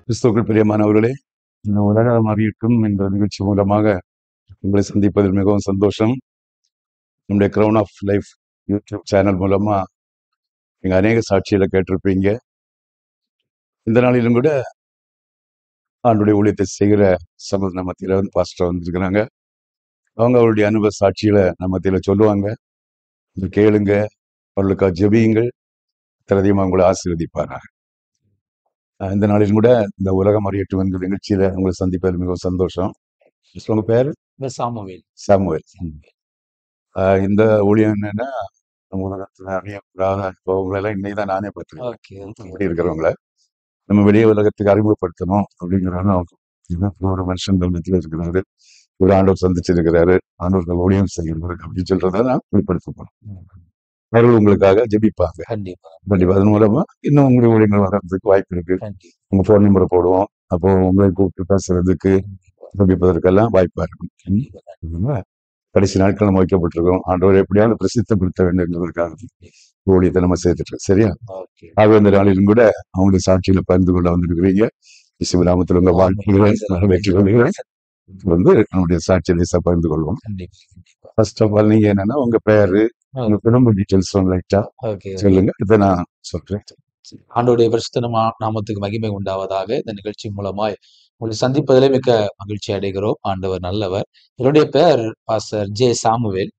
கிறிஸ்துவுக்குள் பிரியமானவர்களே, இந்த உலகம் அறியட்டும் என்ற நிகழ்ச்சி மூலமாக உங்களை சந்திப்பதில் மிகவும் சந்தோஷம். நம்முடைய crown of life YouTube channel மூலமா நீங்க அநேக சாட்சிகளை கேட்டிருப்பீங்க. இந்த நாளிலும் கூட ஆண்டுடைய ஊழியத்தை செய்கிற சமூக மத்தியில பாஸ்டர் வந்திருக்கிறாங்க. அவங்க அவருடைய அனுபவ சாட்சிகளை நம்ம மத்தியில சொல்லுவாங்க. இதை கேளுங்க, அவர்களுக்காக ஜெபியுங்கள். அதிகமாக உங்களை ஆசீர்வதிப்பாராக. இந்த நாளிலும் கூட இந்த உலகம் அறியட்டும் என்ற நிகழ்ச்சியில உங்களை சந்திப்பதில் மிகவும் சந்தோஷம். உங்க பேரு? சாமுவேல். சாமுவேல். இந்த ஊழியம் என்னன்னா, நம்ம உலகத்துல அறியப்படாத அனுபவங்களெல்லாம் இன்னைக்குதான் நானே பார்த்துருக்கேன். அப்படி இருக்கிறவங்கள நம்ம வெளியே உலகத்துக்கு அறிமுகப்படுத்தணும் அப்படிங்கிறத ஒரு மனுஷன் மத்தியில் இருக்கிறாரு, ஒரு ஆண்டவர் சந்திச்சிருக்கிறாரு, ஆண்டவர்கள் ஊழியம் செய்கிறாரு அப்படின்னு சொல்றதை நான் வெளிப்படுத்தப்படும். அவர்கள் உங்களுக்காக ஜெபிப்பாங்க. கண்டிப்பா அதன் மூலமா இன்னும் உங்களுடைய ஊழியங்கள் வர்றதுக்கு வாய்ப்பு இருக்கு. உங்க போன் நம்பரை போடுவோம், அப்போ உங்களை கூப்பிட்டு பேசுறதுக்கு ஜெபிப்பதற்கெல்லாம் வாய்ப்பா இருக்கும். கடைசி நாட்கள் நம்ம வைக்கப்பட்டிருக்கோம். ஆண்டவர் எப்படியாவது பிரசித்தப்படுத்த வேண்டும் என்பதற்காக ஊழியத்தை நம்ம சேர்த்துட்டு சரியா. ஆக இந்த நாளிலும் கூட அவங்களுடைய சாட்சியில பகிர்ந்து கொள்ள வந்திருக்கிறீங்க. இசுவிராமத்தில் உங்க வாழ்க்கைகளை நிறைவேற்றி கொள்கிறேன் நம்முடைய சாட்சியை பகிர்ந்து கொள்வோம். ஃபர்ஸ்ட் ஆஃப் ஆல் நீங்க என்னன்னா உங்க பேரு, உங்க குடும்ப டீட்டெயில்ஸ் லைட்டா சொல்லுங்க, இதை நான் சொல்றேன். ஆண்டோடைய பரிசுத்த நாமத்துக்கு மகிமை உண்டாவதாக. இந்த நிகழ்ச்சி மூலமாய் உங்களை சந்திப்பதிலே மிக்க மகிழ்ச்சி அடைகிறோம். ஆண்டவர் நல்லவர். என்னுடைய பேர் பாஸ்டர் ஜே சாமுவேல்.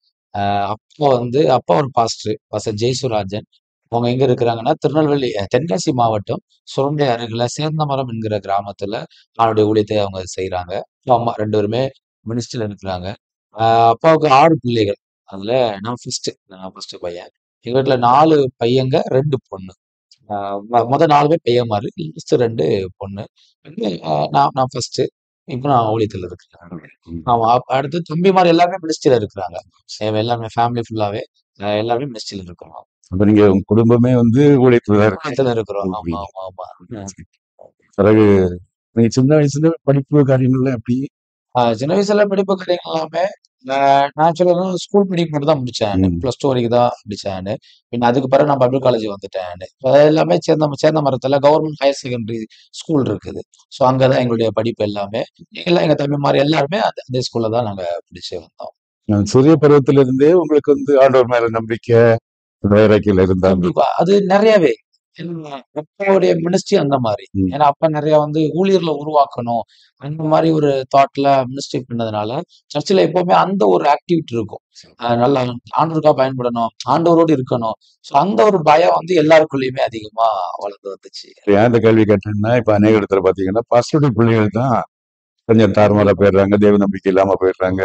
அப்பா ஒரு பாஸ்டர் ஜெய்சுராஜன். அவங்க எங்க இருக்கிறாங்கன்னா திருநெல்வேலி தென்காசி மாவட்டம் சுரண்டை அருகில சேர்ந்தமரம் என்கிற கிராமத்துல அவனுடைய ஊழியத்தை அவங்க செய்யறாங்க. அம்மா 2 பேருமே மினிஸ்ட்ரியில இருக்கிறாங்க. அப்பாவுக்கு 6 பிள்ளைகள். அதுல நான் ஃபர்ஸ்ட் பையன். எங்க வீட்டுல 4 பையங்க 2 பொண்ணு. முதல் 4 பேர் பையன்மாரு, லாஸ்ட் 2 பொண்ணு. நான் ஃபர்ஸ்ட். இப்ப நான் ஊழியத்துல இருக்கிறேன். ஆமா. அடுத்து தம்பிமார் எல்லாமே மினிஸ்ட்ரியில இருக்கிறாங்க. எல்லாமே ஃபேமிலி ஃபுல்லாவே எல்லாருமே மினிஸ்ட்ரியில இருக்கிறோம். அப்ப நீங்க உங்க குடும்பமே ஊழியத்துல இருக்கிறோம். ஆமா ஆமா ஆமா. பிறகு நீங்க சின்ன வயசுல படிப்பு காரியங்கள்லாம் எப்படி? சின்ன வயசுல படிப்பு காரியங்கள் எல்லாமே நான் சொல்லணும், ஸ்கூல் படிக்கும் மட்டும் தான் முடிச்சேன். +2 வரைக்கும் தான் முடிச்சேன். பின்ன அதுக்கு பிறகு நான் பப்ளிக் காலேஜ் வந்துட்டேன். எல்லாமே சேர்ந்த மரத்துல கவர்மெண்ட் ஹையர் செகண்டரி ஸ்கூல் இருக்குது. ஸோ அங்கதான் எங்களுடைய படிப்பு எல்லாமே. எங்க தம்பிமார் எல்லாருமே அந்த ஸ்கூல்ல தான் நாங்க படிச்சு வந்தோம். சிறிய பருவத்தில இருந்தே உங்களுக்கு ஆண்டவர் மேல நம்பிக்கை வைராக்கியம் இருந்தாங்க? அது நிறையவே அப்பாவுடைய மினிஸ்ட்ரி அந்த மாதிரி. ஏன்னா அப்பா நிறைய ஊழியர்ல உருவாக்கணும் அந்த மாதிரி ஒரு தாட்ல மினிஸ்ட்ரி பண்ணதுனால சர்ச்சில் எப்பவுமே அந்த ஒரு ஆக்டிவிட்டி இருக்கும். நல்லா ஆண்டவருக்கா பயன்படணும், ஆண்டவரோடு இருக்கணும். ஸோ அந்த ஒரு பயம் எல்லாருக்குள்ளயுமே அதிகமா வளர்ந்து வந்துச்சு. ஏன் கேள்வி கேட்டேன்னா, இப்ப அநேக இடத்துல பாத்தீங்கன்னா பாஸ்டருடைய பிள்ளைகள் தான் கொஞ்சம் தாறுமாறா போயிடுறாங்க, தேவ நம்பிக்கை இல்லாம போயிடுறாங்க,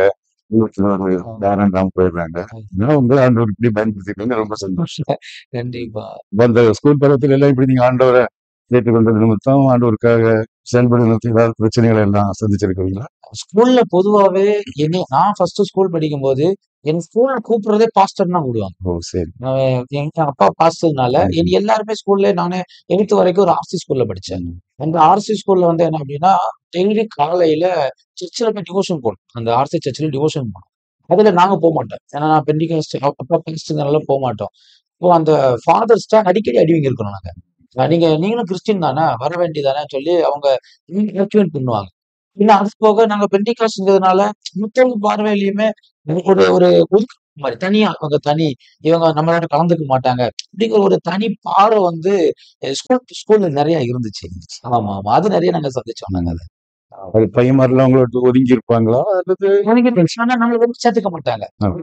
போயிடுறாங்க. உங்களை ஆண்டவர் இப்படி பயன்படுத்திட்டு ரொம்ப சந்தோஷம். கண்டிப்பா. அந்த ஸ்கூல் பருவத்துல எல்லாம் இப்படி நீங்க ஆண்டவரை ஏற்றுக்கொண்ட நிமித்தம் ஆண்டவருக்காக செயல்படுறது ஏதாவது பிரச்சனைகள் எல்லாம் சந்திச்சிருக்கீங்களா? ஸ்கூல்ல பொதுவாவே நான் ஃபர்ஸ்ட் ஸ்கூல் படிக்கும் போது என் ஸ்கூல்ல கூப்பிடுறதே பாஸ்டர் தான் கூடுவாங்க. ஓ சரி. எங்க அப்பா பாஸ்டர்னால எல்லாருமே ஸ்கூல்ல நானே 8th வரைக்கும் ஒரு ஆர்சி ஸ்கூல்ல படிச்சேன். அந்த ஆர்சி ஸ்கூல்ல என்ன அப்படின்னா டெய்லி காலையில சர்ச்சில் போய் டிவோஷன் போகணும். அந்த ஆர்சி சர்ச்சில் டிவோஷன் போகணும். அதுல நாங்க போக மாட்டோம். ஏன்னா நான் பெண்டிகாஸ்ட் அப்பா பாஸ்டர்னால போக மாட்டோம். இப்போ அந்த ஃபாதர்ஸ்டா அடிக்கடி அடிவங்க இருக்கணும். நீங்களும் கிறிஸ்டின் தானே, வர வேண்டியதானே சொல்லி அவங்க பண்ணுவாங்க. இல்ல அது போக நாங்க பெண்டிகாஸ்ட்ங்கிறதுனால மத்தவங்க பார்வையிலயுமே ஒரு ஒரு ஒதுக்கு மாதிரி தனியா அவங்க இவங்க நம்மளோட கலந்துக்க மாட்டாங்க அப்படிங்கிற ஒரு தனி பார்வை ஸ்கூல்ல நிறைய இருந்துச்சு. ஆமா ஆமா, அது நிறைய நாங்க சந்திச்சோம். நாங்க பையன்மாரெல்லாம் உங்களோட ஒதுங்கி இருப்பாங்களா? நம்மள சேர்த்துக்க மாட்டாங்க.